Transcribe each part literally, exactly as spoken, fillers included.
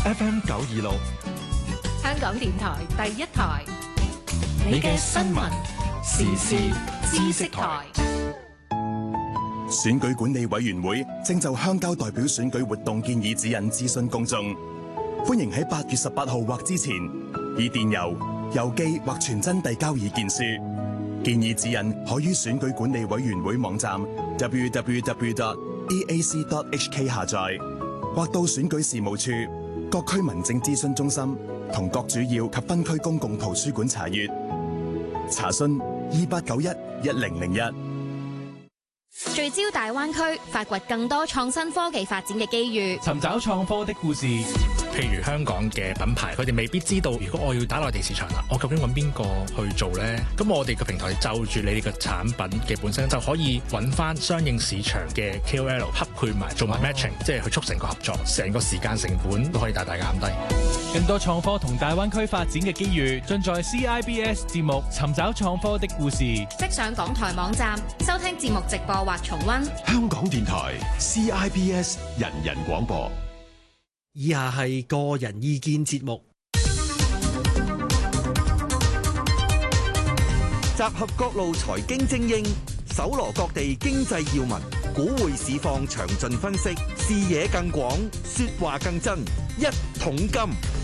F M 九二六， 香港電台第一台， 你嘅新聞時事知識台。 選舉管理委員會正就鄉郊代表選舉活動建議指引諮詢公眾，歡迎喺八月十八號或之前以電郵、郵寄或傳真遞交意見書。建議指引可於選舉管理委員會網站 double-u double-u double-u dot e a c dot h k 下載，或到選舉事務處、各區民政諮詢中心同各主要及分區公共圖書館查閱。查詢二八九一一零零一。 聚焦大灣區，發掘更多創新科技發展嘅機遇， 尋找創科的故事。 譬如香港嘅品牌，佢哋未必知道，如果我要打內地市場啦，我究竟揾邊個去做呢？咁我哋嘅平台就住你哋嘅產品嘅本身，就可以揾翻相應市場嘅 K O L 匹配埋，做埋 matching，、哦、即係去促成個合作，成個時間成本都可以大大減低。 更多創科同大灣區發展嘅機遇，盡在 C I B S 節目《尋找創科的故事》。 即上港台網站收聽節目直播或重溫。 香港電台 C I B S 人人廣播。 以下係個人意見節目， 集合各路財經精英，搜羅各地經濟要聞，股匯市況詳盡分析，視野更廣，說話更真。一桶金。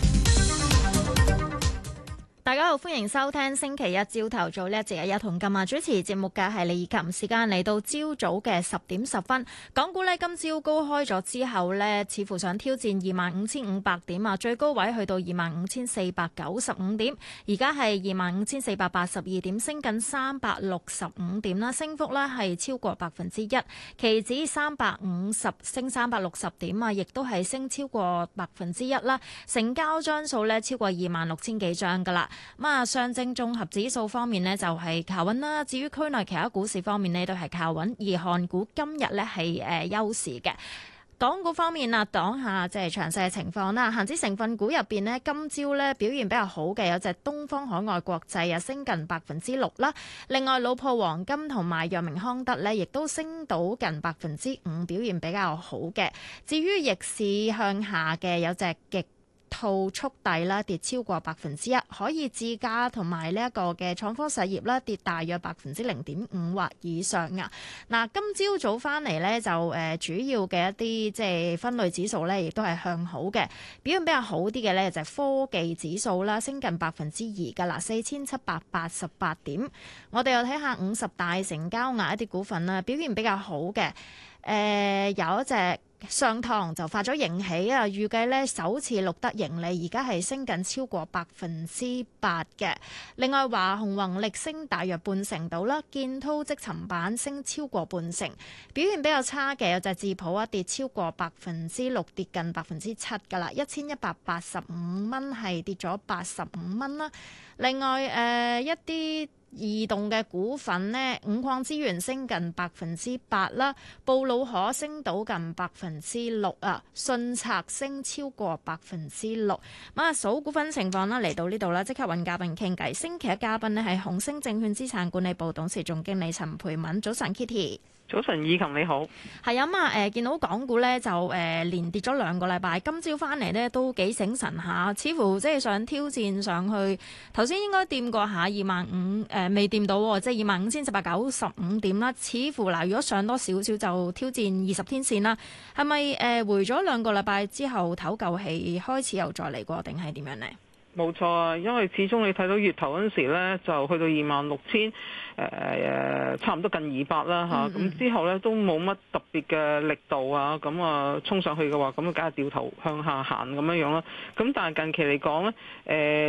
大家好，歡迎收聽星期一朝頭早呢一節嘅一桶金啊！主持節目嘅係李以琴，時間嚟到朝早嘅十點十分。港股呢今朝高開咗之後呢，似乎想挑戰二萬五千五百點啊，最高位去到二萬五千四百九十五點，而家係二萬五千四百八十二點，升緊三百六十五點啦，升幅呢係超過百分之一。期指三百五十升三百六十點啊，亦都係升超過百分之一啦。成交張數呢超過二萬六千幾張噶啦。咁啊，上證綜合指數方面呢，就係靠穩啦。至於區內其他股市方面呢，都係靠穩。而韓股今日呢係誒休市嘅。港股方面啊，講下即係詳細嘅情況啦。恆指成分股入邊呢，今朝呢表現比較好嘅有隻東方海外國際啊，升近百分之六啦。另外，老破黃金同埋藥明康德呢，亦都升到近百分之五，表現比較好嘅。至於逆市向下嘅有隻極套速遞啦，跌超過百分之一，可以自家同埋呢一個嘅創科實業啦，跌大約百分之零點五或以上啊。嗱，今朝早翻嚟咧就誒主要嘅一啲即係分類指數咧，亦都係向好嘅。表現比較好啲嘅咧就係科技指數啦，升近百分之二噶啦，四千七百八十八點。我哋又睇下五十大成交額一啲股份啦，表現比較好嘅。誒、呃、有一隻上堂就發咗盈喜啊，預計咧首次錄得盈利，而家係升緊超過百分之八嘅。另外，華虹宏力升大約半成度啦，建滔積層板升超過半成。表現比較差嘅有隻智普啊，跌超過百分之六，跌近百分之七噶啦，一千一百八十五蚊係跌咗八十五蚊啦。另外誒、呃、一啲移動嘅股份呢，五礦資源升近百分之八啦，布魯可升到近百分之六啊，信策升超過百分之六。咁啊，數股份情況啦，嚟到呢度啦，即刻揾嘉賓傾偈。星期一嘉賓呢係紅星證券資產管理部董事總經理陳蓓敏。早晨 Kitty。 早晨，以琴你好。 係啊嘛，誒、呃、見到港股咧就誒、呃、連跌咗兩個禮拜，今朝翻嚟咧都幾醒神下，似乎即係想挑戰上去。頭先應該掂過下二萬五，誒未掂到，即係二萬五千四百九十五點啦。似乎嗱，如果上多少少就挑戰二十天線啦。係咪誒回咗兩個禮拜之後唞夠氣，開始又再嚟過，定係點樣呢？ 冇錯啊，因為始終你睇到月頭嗰陣時咧，就去到二萬六千，誒誒，差唔多近二百啦嚇。咁、嗯嗯、之後咧都冇乜特別嘅力度啊，咁啊衝上去嘅話，咁啊梗係掉頭向下行咁樣樣啦。咁但係近期嚟講咧，誒、呃。